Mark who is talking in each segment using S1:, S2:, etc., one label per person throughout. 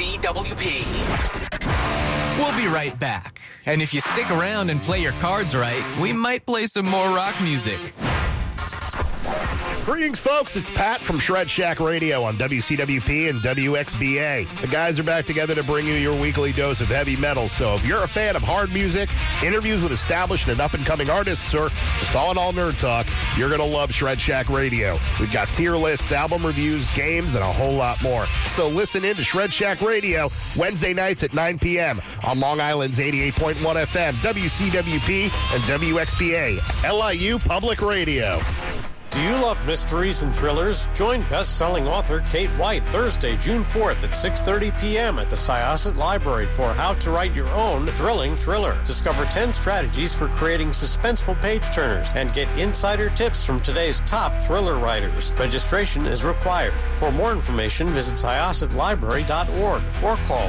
S1: WCWP. We'll be right back. And if you stick around and play your cards right, we might play some more rock music.
S2: Greetings, folks. It's Pat from Shred Shack Radio on WCWP and WXBA. The guys are back together to bring you your weekly dose of heavy metal. So if you're a fan of hard music, interviews with established and up-and-coming artists, or just all-in-all nerd talk, you're going to love Shred Shack Radio. We've got tier lists, album reviews, games, and a whole lot more. So listen in to Shred Shack Radio Wednesday nights at 9 p.m. on Long Island's 88.1 FM, WCWP, and WXBA, LIU Public Radio.
S3: Do you love mysteries and thrillers? Join best-selling author Kate White Thursday, June 4th at 6:30 p.m. at the Syosset Library for How to Write Your Own Thrilling Thriller. Discover 10 strategies for creating suspenseful page-turners and get insider tips from today's top thriller writers. Registration is required. For more information, visit SyossetLibrary.org or call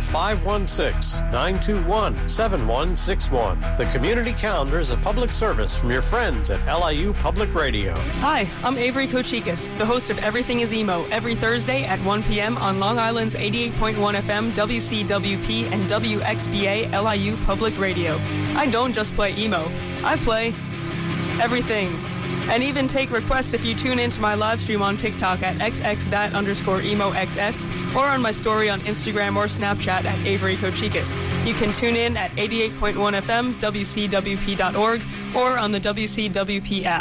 S3: 516-921-7161. The Community Calendar is a public service from your friends at LIU Public Radio.
S4: Hi, I'm Avery Kochikis, the host of Everything is Emo, every Thursday at 1 p.m. on Long Island's 88.1 FM, WCWP, and WXBA LIU Public Radio. I don't just play emo, I play everything. And even take requests if you tune into my live stream on TikTok at xx_emoxx or on my story on Instagram or Snapchat at Avery Kochikis. You can tune in at 88.1 FM, WCWP.org, or on the WCWP app.